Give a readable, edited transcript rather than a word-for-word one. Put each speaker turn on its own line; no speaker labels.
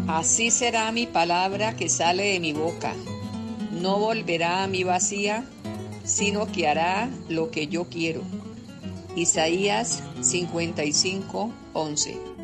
Así será mi palabra que sale de mi boca. No volverá a mí vacía, sino que hará lo que yo quiero. Isaías 55:11.